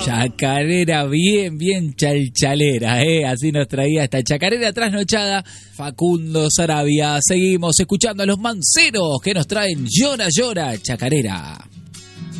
Chacarera bien chalchalera, así nos traía esta chacarera trasnochada Facundo Sarabia. Seguimos escuchando a los manceros que nos traen Llora Llora Chacarera.